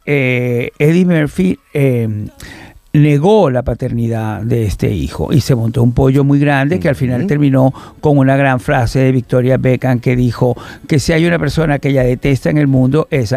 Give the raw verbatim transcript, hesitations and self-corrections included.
eh, Eddie Murphy eh, negó la paternidad de este hijo y se montó un pollo muy grande que al final uh-huh. terminó con una gran frase de Victoria Beckham que dijo que si hay una persona que ella detesta en el mundo es